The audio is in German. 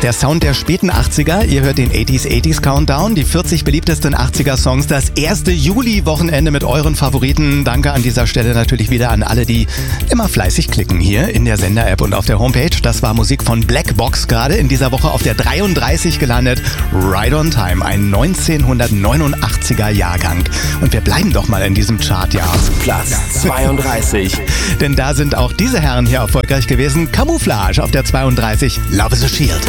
Der Sound der späten 80er, ihr hört den 80s Countdown, die 40 beliebtesten 80er Songs, das erste Juli-Wochenende mit euren Favoriten. Danke an dieser Stelle natürlich wieder an alle, die immer fleißig klicken hier in der Sender-App und auf der Homepage. Das war Musik von Black Box, gerade in dieser Woche auf der 33 gelandet. Right on Time, ein 1989er Jahrgang. Und wir bleiben doch mal in diesem Chartjahr. Platz 32. Denn da sind auch diese Herren hier erfolgreich gewesen. Camouflage auf der 32, Love is a Shield.